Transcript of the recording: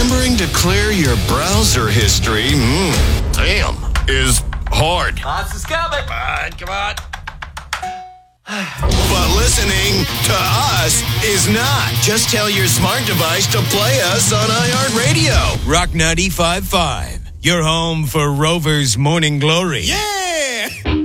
remembering to clear your browser history, damn, is hard. Lots is coming. Come on. But listening to us is not. Just tell your smart device to play us on iHeartRadio. Rock 95.5, your home for Rover's Morning Glory. Yeah!